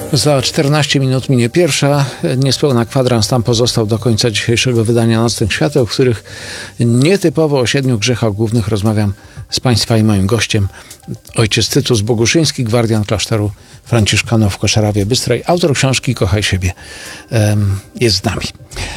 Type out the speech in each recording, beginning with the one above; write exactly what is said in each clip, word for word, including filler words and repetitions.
Za czternaście minut minie pierwsza. Niespełna kwadrans nam pozostał do końca dzisiejszego wydania Nocnych Świateł, w których nietypowo o siedmiu grzechach głównych rozmawiam z Państwa i moim gościem. Ojciec Tytus Boguszyński, gwardian klasztoru Franciszkanów w Koszarawie Bystrej, autor książki Kochaj siebie, jest z nami.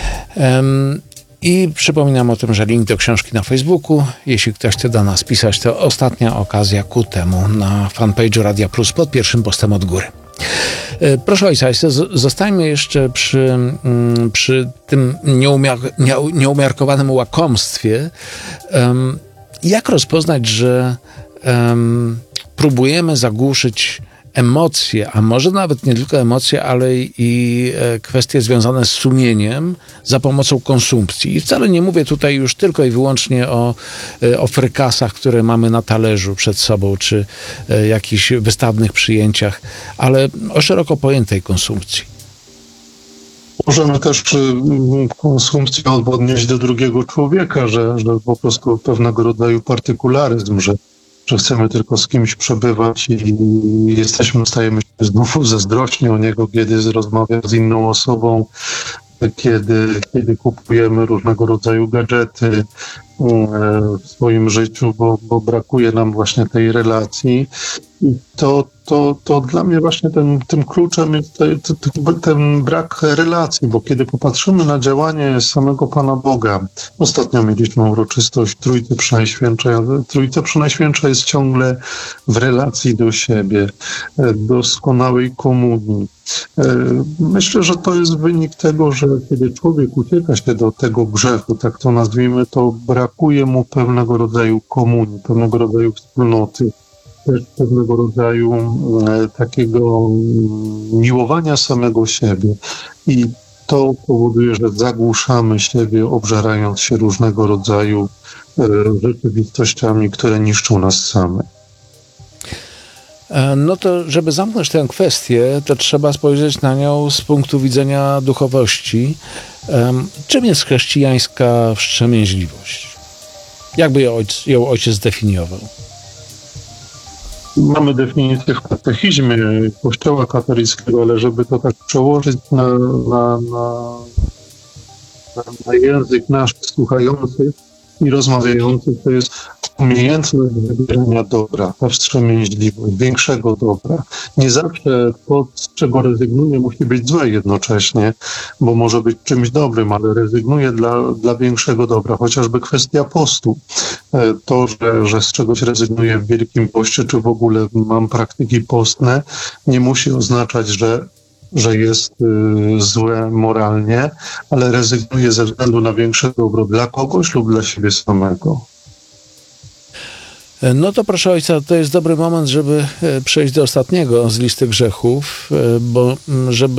I przypominam o tym, że link do książki na Facebooku. Jeśli ktoś chce do nas pisać, to ostatnia okazja ku temu na fanpage'u Radia Plus pod pierwszym postem od góry. Proszę ojca, zostańmy jeszcze przy, przy tym nieumiar, nieumiarkowanym łakomstwie. Jak rozpoznać, że um, próbujemy zagłuszyć emocje, a może nawet nie tylko emocje, ale i kwestie związane z sumieniem za pomocą konsumpcji. I wcale nie mówię tutaj już tylko i wyłącznie o, o frykasach, które mamy na talerzu przed sobą, czy jakichś wystawnych przyjęciach, ale o szeroko pojętej konsumpcji. Możemy też konsumpcję odnieść do drugiego człowieka, że, że po prostu pewnego rodzaju partykularyzm, że że chcemy tylko z kimś przebywać i jesteśmy, stajemy się znów zazdrośni o niego, kiedy rozmawia z inną osobą, kiedy, kiedy kupujemy różnego rodzaju gadżety w swoim życiu, bo, bo brakuje nam właśnie tej relacji. I to, to, to dla mnie właśnie ten, tym kluczem jest ten, ten brak relacji, bo kiedy popatrzymy na działanie samego Pana Boga, ostatnio mieliśmy uroczystość Trójcy Przenajświętszej, Trójca Przenajświętsza jest ciągle w relacji do siebie, doskonałej komunii. Myślę, że to jest wynik tego, że kiedy człowiek ucieka się do tego grzechu, tak to nazwijmy, to brakuje mu pewnego rodzaju komunii, pewnego rodzaju wspólnoty, też pewnego rodzaju e, takiego miłowania samego siebie. I to powoduje, że zagłuszamy siebie, obżerając się różnego rodzaju e, rzeczywistościami, które niszczą nas samych. No to, żeby zamknąć tę kwestię, to trzeba spojrzeć na nią z punktu widzenia duchowości. Um, czym jest chrześcijańska wstrzemięźliwość? Jakby ją ojciec, ją ojciec zdefiniował? Mamy definicję w katechizmie Kościoła katolickiego, ale żeby to tak przełożyć na, na, na, na język nasz słuchający i rozmawiający, to jest umiejętność wybierania dobra, ta wstrzemięźliwość, większego dobra. Nie zawsze to, z czego rezygnuję, musi być złe jednocześnie, bo może być czymś dobrym, ale rezygnuję dla, dla większego dobra. Chociażby kwestia postu. To, że, że z czegoś rezygnuję w Wielkim Poście, czy w ogóle mam praktyki postne, nie musi oznaczać, że że jest y, złe moralnie, ale rezygnuję ze względu na większe dobro dla kogoś lub dla siebie samego. No to proszę ojca, to jest dobry moment, żeby przejść do ostatniego z listy grzechów, bo żeby